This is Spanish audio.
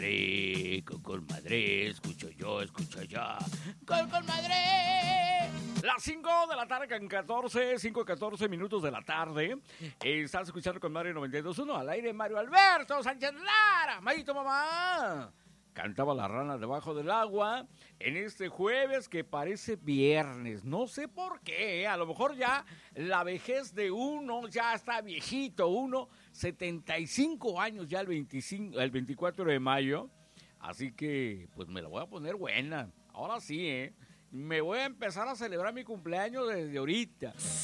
Madre, escucho yo. Con Madre. Las 5 de la tarde, con 5:14 minutos de la tarde. Estás escuchando con Madre 92.1 al aire Mario Alberto Sánchez Lara. Mayito mamá. Cantaba la rana debajo del agua en este jueves que parece viernes. No sé por qué, a lo mejor ya la vejez de uno ya está viejito. 75 años ya el 24 de mayo. Así que pues me la voy a poner buena. Ahora sí, me voy a empezar a celebrar mi cumpleaños desde ahorita.